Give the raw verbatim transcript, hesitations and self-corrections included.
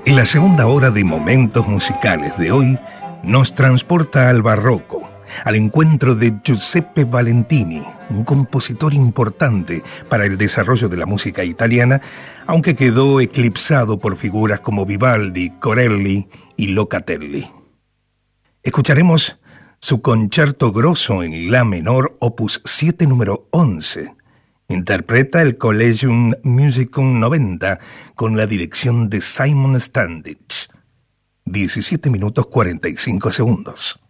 La segunda hora de Momentos Musicales de hoy nos transporta al barroco, al encuentro de Giuseppe Valentini, un compositor importante para el desarrollo de la música italiana, aunque quedó eclipsado por figuras como Vivaldi, Corelli y Locatelli. Escucharemos su Concerto Grosso en La menor, opus siete, número once. Interpreta el Collegium Musicum noventa con la dirección de Simon Standich. diecisiete minutos cuarenta y cinco segundos.